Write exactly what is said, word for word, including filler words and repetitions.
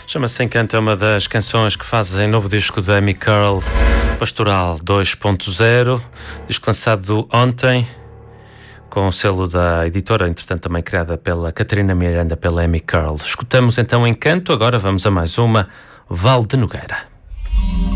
Chama-se Encanto, é uma das canções que fazem novo disco da Amy Curl, Pastoral dois ponto zero, disco lançado ontem, com o selo da editora, entretanto também criada pela Catarina Miranda, pela Amy Curl. Escutamos então Encanto, agora vamos a mais uma, Val de Nogueira.